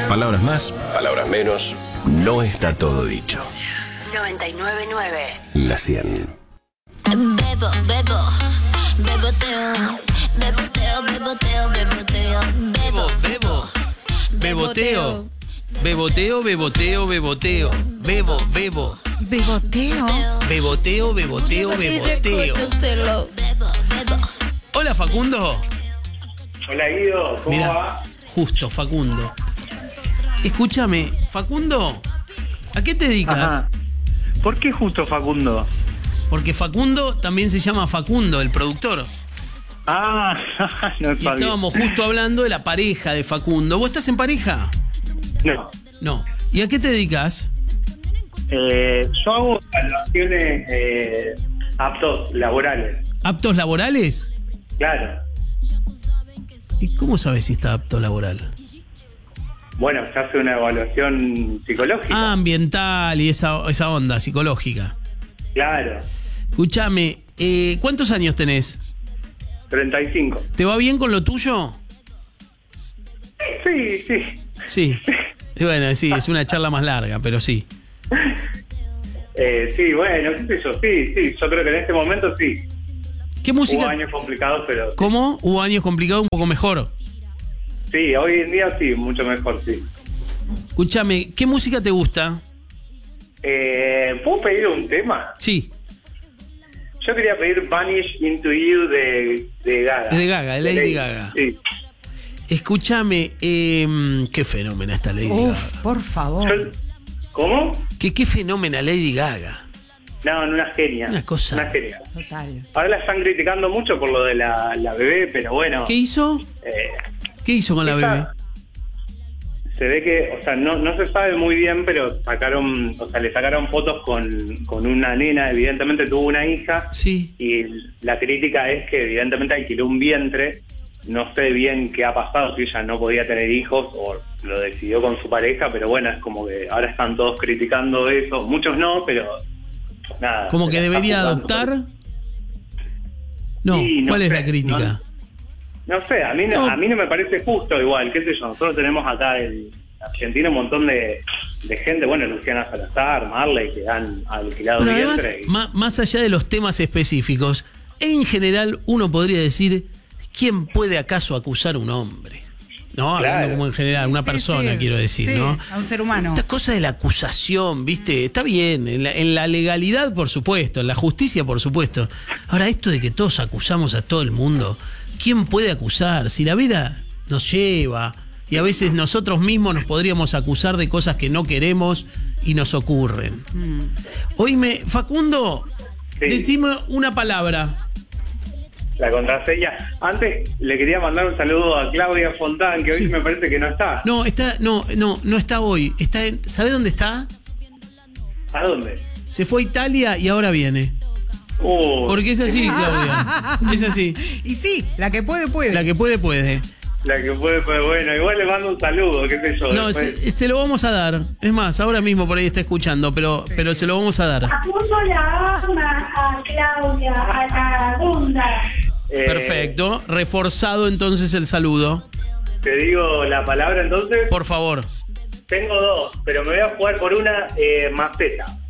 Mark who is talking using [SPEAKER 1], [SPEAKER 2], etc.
[SPEAKER 1] Palabras más, palabras menos, no está todo dicho.
[SPEAKER 2] 99.9
[SPEAKER 1] La 100.
[SPEAKER 3] Bebo, beboteo, beboteo, beboteo, beboteo, bebo,
[SPEAKER 4] Beboteo. Beboteo, beboteo, beboteo. Bebo.
[SPEAKER 5] ¿Beboteo?
[SPEAKER 4] Beboteo, beboteo. Hola, Facundo.
[SPEAKER 6] Hola, Guido, ¿cómo
[SPEAKER 4] Mirá,
[SPEAKER 6] va?
[SPEAKER 4] justo, Facundo. Escúchame, Facundo, ¿a qué te dedicas?
[SPEAKER 6] Ajá. ¿Por qué justo Facundo?
[SPEAKER 4] Porque Facundo también se llama Facundo, el productor.
[SPEAKER 6] Ah, no
[SPEAKER 4] Y
[SPEAKER 6] sabía.
[SPEAKER 4] estábamos justo hablando de la pareja de Facundo. ¿Vos estás en pareja?
[SPEAKER 6] No.
[SPEAKER 4] No. ¿Y a qué te dedicas?
[SPEAKER 6] Yo hago evaluaciones aptos laborales.
[SPEAKER 4] ¿Aptos laborales?
[SPEAKER 6] Claro.
[SPEAKER 4] ¿Y cómo sabes si está apto laboral?
[SPEAKER 6] Bueno, se hace una evaluación psicológica.
[SPEAKER 4] Ah, ambiental y esa onda psicológica.
[SPEAKER 6] Claro.
[SPEAKER 4] Escúchame, ¿cuántos años tenés?
[SPEAKER 6] 35.
[SPEAKER 4] ¿Te va bien con lo tuyo?
[SPEAKER 6] Sí.
[SPEAKER 4] Sí. Y bueno, sí, es una charla más larga, pero sí.
[SPEAKER 6] Sí, bueno, qué sé yo, sí. Yo creo que en este momento sí.
[SPEAKER 4] ¿Qué música?
[SPEAKER 6] Hubo años complicados, pero sí.
[SPEAKER 4] ¿Cómo? ¿Hubo años complicados un poco mejor?
[SPEAKER 6] Sí, hoy en día sí, mucho mejor, sí.
[SPEAKER 4] Escúchame, ¿qué música te gusta?
[SPEAKER 6] ¿Puedo pedir un tema?
[SPEAKER 4] Sí,
[SPEAKER 6] Yo quería pedir Vanish Into You de Gaga.
[SPEAKER 4] es de Gaga, de Lady Gaga.
[SPEAKER 6] Sí.
[SPEAKER 4] Escúchame, qué fenómena esta Lady
[SPEAKER 5] Uf,
[SPEAKER 4] Gaga.
[SPEAKER 5] por favor.
[SPEAKER 6] ¿Cómo?
[SPEAKER 4] Qué fenómena Lady Gaga.
[SPEAKER 6] No, una genia.
[SPEAKER 4] Una cosa.
[SPEAKER 6] Una genia.
[SPEAKER 5] Total.
[SPEAKER 6] Ahora la están criticando mucho por lo de la bebé, pero bueno.
[SPEAKER 4] ¿Qué hizo? ¿Qué hizo con la
[SPEAKER 6] esa-
[SPEAKER 4] bebé?
[SPEAKER 6] Se ve que, o sea, no se sabe muy bien, pero le sacaron fotos con una nena, evidentemente tuvo una hija,
[SPEAKER 4] Sí.
[SPEAKER 6] y la crítica es que evidentemente alquiló un vientre. No sé bien qué ha pasado, si ella no podía tener hijos o lo decidió con su pareja, pero bueno, es como que ahora están todos criticando eso, muchos no, pero nada.
[SPEAKER 4] ¿Como
[SPEAKER 6] se
[SPEAKER 4] que
[SPEAKER 6] la está
[SPEAKER 4] debería
[SPEAKER 6] jugando.
[SPEAKER 4] adoptar? No,
[SPEAKER 6] Sí, no
[SPEAKER 4] ¿cuál es
[SPEAKER 6] sé,
[SPEAKER 4] la crítica?
[SPEAKER 6] No sé, a mí no me parece justo igual, qué sé yo, nosotros tenemos acá en Argentina un montón de gente, bueno, Luciana Salazar, Marley, que han alquilado
[SPEAKER 4] Bueno, además,
[SPEAKER 6] vientre.
[SPEAKER 4] más allá de los temas específicos, en general uno podría decir, ¿quién puede acaso acusar a un hombre? No, hablando
[SPEAKER 6] Claro.
[SPEAKER 4] como en general, una
[SPEAKER 5] Sí,
[SPEAKER 4] persona,
[SPEAKER 5] sí,
[SPEAKER 4] quiero decir,
[SPEAKER 5] sí,
[SPEAKER 4] ¿no?
[SPEAKER 5] a un ser humano.
[SPEAKER 4] Esta cosa de la acusación, ¿viste? Está bien, en la legalidad, por supuesto, en la justicia, por supuesto. Ahora, esto de que todos acusamos a todo el mundo, ¿quién puede acusar? Si la vida nos lleva y a veces nosotros mismos nos podríamos acusar de cosas que no queremos y nos ocurren. Oíme, Facundo,
[SPEAKER 6] Sí.
[SPEAKER 4] decime una palabra.
[SPEAKER 6] La contraseña. Antes le quería mandar un saludo a Claudia Fontán, que hoy
[SPEAKER 4] Sí.
[SPEAKER 6] me parece que no está.
[SPEAKER 4] No, no está hoy. Está ¿sabés dónde está?
[SPEAKER 6] ¿A dónde?
[SPEAKER 4] Se fue a Italia y ahora viene. Porque es así, Claudia. Es así.
[SPEAKER 5] Y sí, la que puede, puede.
[SPEAKER 4] La que puede, puede.
[SPEAKER 6] La que puede, pues bueno, igual le mando un saludo, qué sé yo.
[SPEAKER 4] No,
[SPEAKER 6] después.
[SPEAKER 4] se lo vamos a dar. Es más, ahora mismo por ahí está escuchando, pero se lo vamos a dar.
[SPEAKER 7] Apunto la ama a Claudia, a la Dunda.
[SPEAKER 4] Perfecto. Reforzado entonces el saludo.
[SPEAKER 6] Te digo la palabra entonces.
[SPEAKER 4] Por favor.
[SPEAKER 6] Tengo dos, pero me voy a jugar por una maceta.